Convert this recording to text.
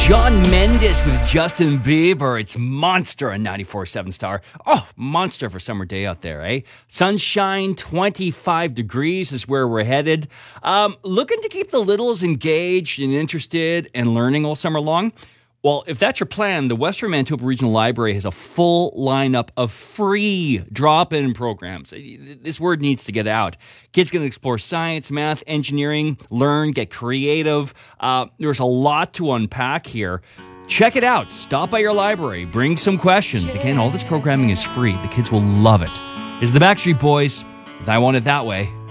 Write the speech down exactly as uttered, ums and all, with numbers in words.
Shawn Mendes with Justin Bieber. It's Monster on ninety-four point seven Star. Oh, Monster for summer day out there, eh? Sunshine, twenty-five degrees is where we're headed. Um, looking to keep the littles engaged and interested and learning all summer long? Well, if that's your plan, the Western Manitoba Regional Library has a full lineup of free drop-in programs. This word needs to get out. Kids can explore science, math, engineering, learn, get creative. Uh, there's a lot to unpack here. Check it out. Stop by your library. Bring some questions. Again, all this programming is free. The kids will love it. It's the Backstreet Boys with I Want It That Way.